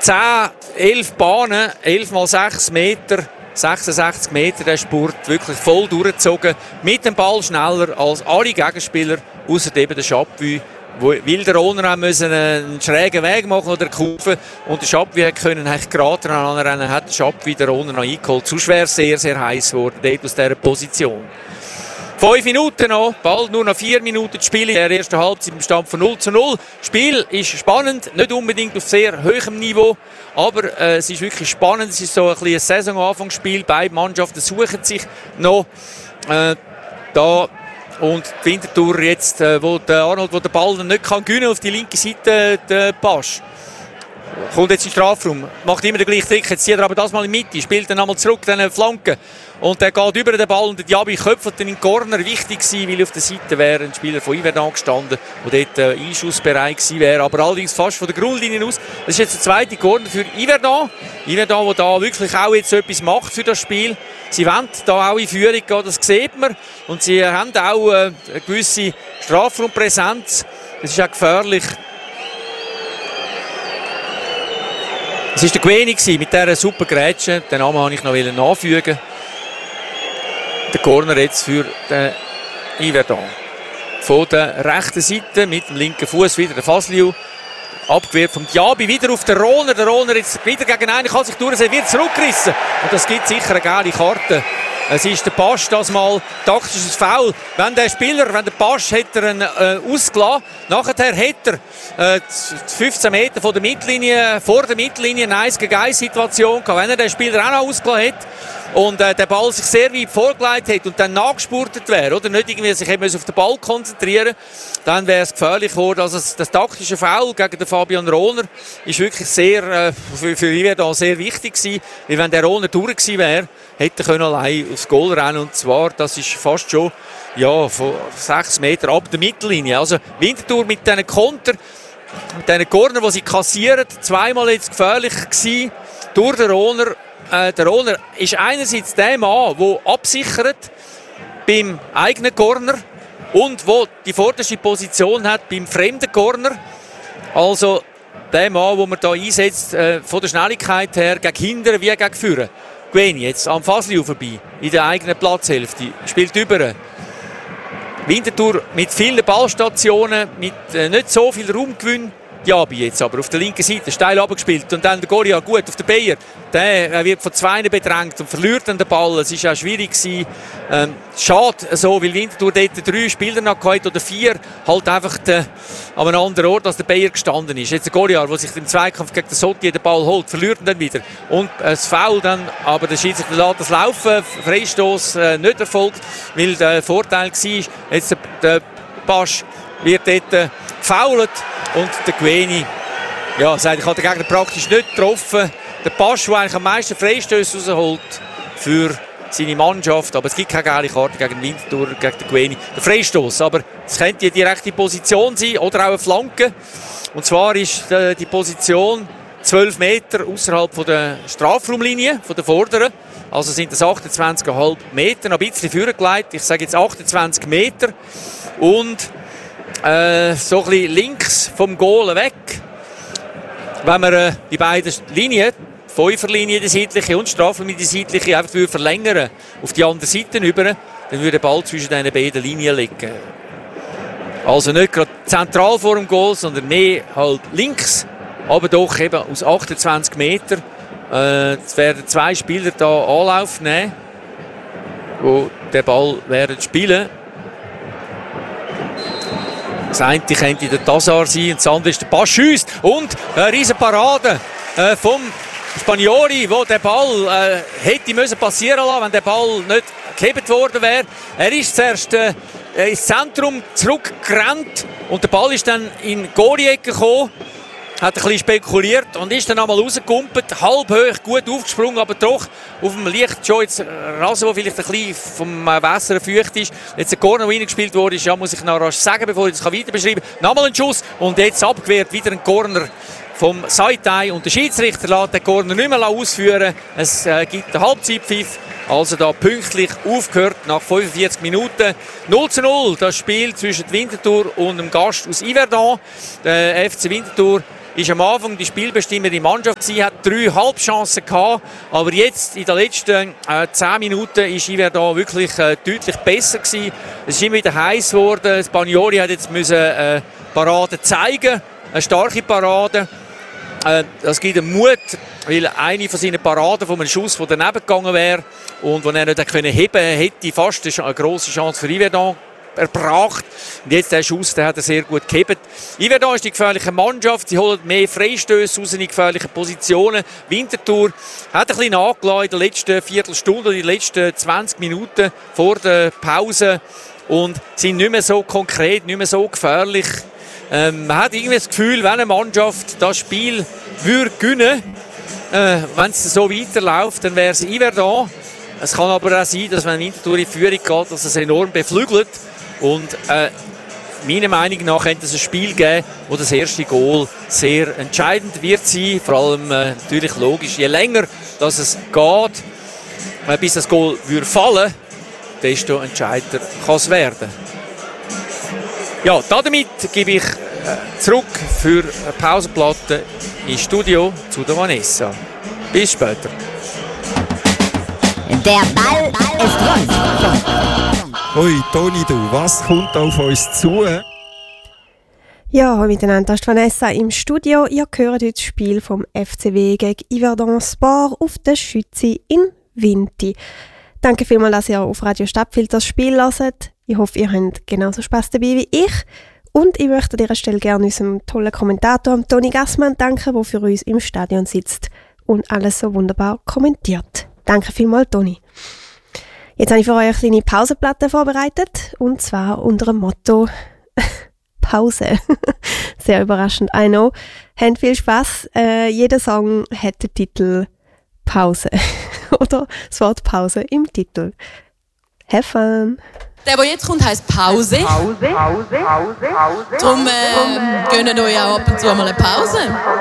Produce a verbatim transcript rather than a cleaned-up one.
zehn, elf Bahnen, elf mal sechs Meter, sechsundsechzig Meter, der Spurt wirklich voll durchgezogen. Mit dem Ball schneller als alle Gegenspieler, außer eben der Chapuis. Weil der Roner einen schrägen Weg machen oder eine Kurve und der Chapuis können eigentlich gerade anrennen, hat der Chapuis den Roner noch eingeholt. Sonst wäre es sehr, sehr heiß geworden, dort aus dieser Position. Fünf Minuten noch, bald nur noch vier Minuten zu spielen. In der ersten Halbzeit im Stand von null zu null. Das Spiel ist spannend, nicht unbedingt auf sehr hohem Niveau, aber äh, es ist wirklich spannend. Es ist so ein, ein Saisonanfangsspiel. Beide Mannschaften suchen sich noch äh, da. Und die Winterthur jetzt, äh, wo der Arnold wo der Ball nicht kann gewinnen auf die linke Seite, der Pasch. Kommt jetzt in den Strafraum, macht immer den gleichen Trick, jetzt zieht er aber das mal in die Mitte, spielt dann einmal zurück, dann eine Flanke. Und der geht über den Ball und der Diaby köpft dann in den Corner. Wichtig gewesen, weil auf der Seite wäre ein Spieler von Yverdon gestanden, der dort äh, einschussbereit gewesen wäre. Aber allerdings fast von der Grundlinie aus. Das ist jetzt der zweite Corner für Yverdon. Yverdon, der da wirklich auch jetzt etwas macht für das Spiel. Sie wollen da auch in Führung gehen, das sieht man. Und sie haben auch äh, eine gewisse Strafraumpräsenz. Das ist auch gefährlich. Es war der Gweni mit dieser super Grätsche. Den Namen wollte ich noch nachfügen. Der Corner jetzt für den Yverdon. Von der rechten Seite mit dem linken Fuß wieder der Fasliu. Abgewehrt vom Diaby, wieder auf den Roner. Der Roner jetzt wieder gegen einen, kann sich durchsehen, wird zurückgerissen. Und das gibt sicher eine gelbe Karte. Es ist der Pasch, das mal taktisches Foul. Wenn der Spieler, wenn der Pasch hätte er ihn äh, ausgelassen, nachher hätte er äh, fünfzehn Meter von der Mittellinie, vor der Mittellinie eine eins gegen eins Situation gehabt. Wenn er den Spieler auch noch ausgelassen hätte und äh, der Ball sich sehr weit vorgelegt hätte und dann nachgespurtet wäre, oder nicht irgendwie sich eben auf den Ball konzentrieren, dann wäre es gefährlich geworden. Also das, das taktische Foul gegen den Fabian Roner ist wirklich sehr, äh, für, für Yverdon sehr wichtig gewesen, weil wenn der Roner durch gewesen wäre, hätte er können allein aufs Goal rennen, und zwar, das ist fast schon ja, von sechs Meter ab der Mittellinie. Also Winterthur mit diesen Konter, mit diesen Corner, die sie kassieren, zweimal jetzt gefährlich gewesen durch den Roner. Äh, der Roner ist einerseits der Mann, der absichert beim eigenen Corner und der die vorderste Position hat beim fremden Corner. Also der Mann, den man hier einsetzt, äh, von der Schnelligkeit her, gegen Hindern wie gegen Führen. Gweni jetzt am Fasliu vorbei, in der eigenen Platzhälfte, spielt über. Winterthur mit vielen Ballstationen, mit äh, nicht so viel Raumgewinn. Diaby jetzt aber auf der linken Seite steil runtergespielt und dann der Goria gut auf den Bayer. Der äh, wird von zwei bedrängt und verliert dann den Ball. Es war auch schwierig gewesen. Ähm, schade so, weil Winterthur dort drei Spieler noch gehabt oder vier, halt einfach de, an einem anderen Ort als der Bayer gestanden ist. Jetzt der Goria, der sich im Zweikampf gegen den Sotti den Ball holt, verliert ihn dann wieder. Und äh, das Foul dann, aber der Schiedsrichter lässt das laufen. Freistoß äh, nicht erfolgt, weil der Vorteil war. Jetzt der, der Pasch wird dort äh, gefoult. Und der Gweni, ja, sagt, ich habe den Gegner praktisch nicht getroffen. Der Pasch, der eigentlich am meisten Freistöße rausholt für seine Mannschaft. Aber es gibt keine geile Karte gegen Winterthur, gegen den Gweni. Der Freistoß, aber es könnte die direkte Position sein oder auch eine Flanke. Und zwar ist die Position zwölf Meter außerhalb der Strafraumlinie, von der vorderen. Also sind das achtundzwanzig Komma fünf Meter, noch ein bisschen vorgelegt. Ich sage jetzt achtundzwanzig Meter. Und Äh, so ein bisschen links vom Goal weg. Wenn man äh, die beiden Linien, die Fünferlinie, die seitliche und die Straflinie, die seitliche, einfach verlängern auf die andere Seite über, dann würde der Ball zwischen diesen beiden Linien liegen. Also nicht gerade zentral vor dem Goal, sondern mehr halt links, aber doch eben aus achtundzwanzig Meter. Äh, es werden zwei Spieler da Anlauf nehmen, die den Ball werden spielen. Das eine könnte der Tassar sein und das andere ist der Pasch schiesst. Und eine riesen Parade äh, vom Spaniori, wo der Ball äh, hätte müssen passieren lassen, wenn der Ball nicht gehebt worden wäre. Er ist zuerst äh, ins Zentrum zurückgerannt und der Ball ist dann in Goal-Ecke gekommen. Hat ein bisschen spekuliert und ist dann einmal rausgekumpelt, halb hoch, gut aufgesprungen, aber doch auf dem Licht schon jetzt Rasen, wo vielleicht ein bisschen vom Wasser feucht ist. Jetzt ein Corner, der reingespielt wurde, ja, muss ich noch rasch sagen, bevor ich das weiter beschreiben kann. Nochmal ein Schuss und jetzt abgewehrt, wieder ein Corner vom Saitai und der Schiedsrichter lässt den Corner nicht mehr ausführen. Es äh, gibt einen Halbzeitpfiff, also da pünktlich aufgehört nach fünfundvierzig Minuten. null zu null, das Spiel zwischen Winterthur und dem Gast aus Yverdon. Der F C Winterthur ist am Anfang die spielbestimmende Mannschaft gewesen, hat drei Halbchancen gehabt, aber jetzt in den letzten äh, zehn Minuten ist Yverdon wirklich äh, deutlich besser gewesen. Es ist immer wieder heiß geworden. Bagnoli hat jetzt müssen äh, Parade zeigen, eine starke Parade. Äh, das gibt ihm Mut, weil eine von seinen Paraden von einem Schuss, der daneben gegangen wäre und den er nicht heben konnte, hätte fast eine grosse Chance für Yverdon erbracht. Und jetzt der Schuss, der hat er sehr gut gehebt. Yverdon ist die gefährliche Mannschaft. Sie holen mehr Freistöße aus in gefährlichen Positionen. Winterthur hat ein bisschen nachgelassen in der letzten Viertelstunde, in den letzten zwanzig Minuten vor der Pause und sind nicht mehr so konkret, nicht mehr so gefährlich. Ähm, man hat irgendwie das Gefühl, wenn eine Mannschaft das Spiel würde gewinnen, äh, wenn es so weiterläuft, dann wäre es Yverdon. Es kann aber auch sein, dass wenn Winterthur in Führung geht, dass es enorm beflügelt. Und äh, meiner Meinung nach könnte es ein Spiel geben, wo das erste Goal sehr entscheidend wird sein. Vor allem äh, natürlich logisch, je länger dass es geht, äh, bis das Goal würde fallen, desto entscheidender kann es werden. Ja, damit gebe ich äh, zurück für eine Pausenplatte ins Studio zu der Vanessa. Bis später. Der Ball ist rund. Hoi, Toni, du, was kommt auf uns zu? Ja, hallo miteinander, das ist Vanessa im Studio. Ihr hört heute das Spiel vom F C W gegen Yverdon Sport auf der Schützi in Vinti. Danke vielmals, dass ihr auf Radio Stadtfilter das Spiel hört. Ich hoffe, ihr habt genauso Spass dabei wie ich. Und ich möchte an dieser Stelle gerne unserem tollen Kommentator Toni Gassmann danken, der für uns im Stadion sitzt und alles so wunderbar kommentiert. Danke vielmals, Toni. Jetzt habe ich für euch eine kleine Pausenplatte vorbereitet, und zwar unter dem Motto Pause. Sehr überraschend, I know. Habt viel Spass. Äh, jeder Song hat den Titel Pause oder das Wort Pause im Titel. Have fun! Der, der jetzt kommt, heisst Pause. Pause, Pause, Pause, Pause. Darum äh, gönnen euch auch ab und zu mal eine Pause.